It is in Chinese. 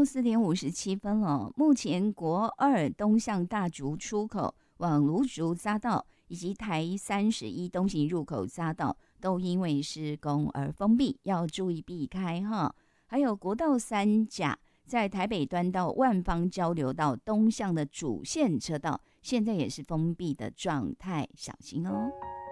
4点57分了。目前国2东向大竹出口往芦竹匝道以及台31东行入口匝道都因为施工而封闭，要注意避开哈。还有国道3甲在台北端到万芳交流道东向的主线车道，现在也是封闭的状态，小心哦。